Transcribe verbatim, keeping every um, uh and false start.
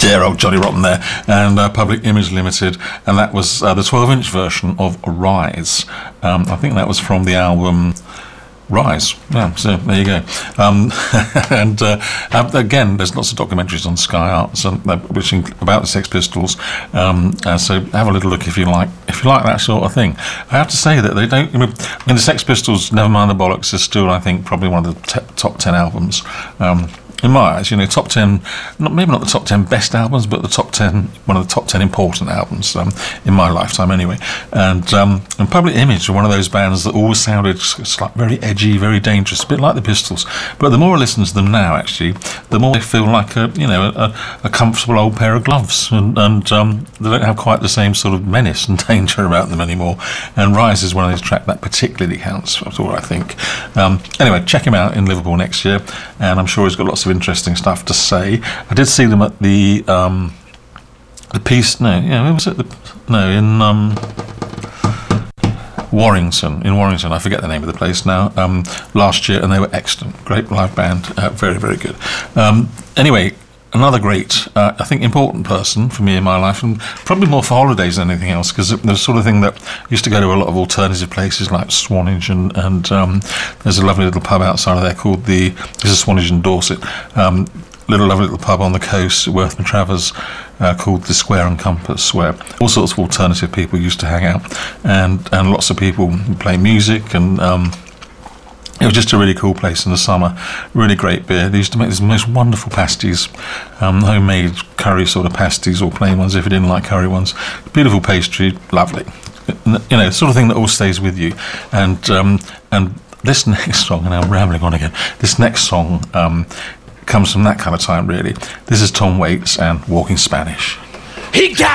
dear old Johnny Rotten there, and uh, Public Image Limited, and that was uh, the twelve-inch version of Rise. Um, I think that was from the album Rise. Yeah, so there you go. Um, and uh, again, there's lots of documentaries on Sky Arts, um, which about the Sex Pistols. Um, uh, so have a little look if you like. If you like that sort of thing. I have to say that they don't. I mean, the Sex Pistols, Never Mind the Bollocks, is still, I think, probably one of the t- top ten albums. Um, In my eyes, you know, top ten, not, maybe not the top ten best albums, but the top ten, one of the top ten important albums um, in my lifetime, anyway. And um, and Public Image are one of those bands that always sounded like very edgy, very dangerous, a bit like the Pistols. But the more I listen to them now, actually, the more they feel like a, you know, a, a comfortable old pair of gloves, and, and um, they don't have quite the same sort of menace and danger about them anymore. And Rise is one of those tracks that particularly counts. That's all I think. Um, anyway, check him out in Liverpool next year, and I'm sure he's got lots of interesting stuff to say. I did see them at the um, the piece. No, yeah, where was it? The, no, in um, Warrington. In Warrington, I forget the name of the place now. Um, last year, and they were excellent. Great live band. Uh, very, very good. Um, anyway. Another great, uh, I think, important person for me in my life, and probably more for holidays than anything else, because the sort of thing that I used to go to a lot of alternative places like Swanage, and, and um, there's a lovely little pub outside of there called the, this is Swanage in Dorset, um, little lovely little pub on the coast, Worth and Travers, uh, called the Square and Compass, where all sorts of alternative people used to hang out, and, and lots of people play music, and um, it was just a really cool place in the summer. Really great beer. They used to make these most wonderful pasties, um, homemade curry sort of pasties, or plain ones if you didn't like curry ones. Beautiful pastry, lovely. You know, the sort of thing that all stays with you. And um, and this next song, and I'm rambling on again. This next song um, comes from that kind of time, really. This is Tom Waits and Walking Spanish. He got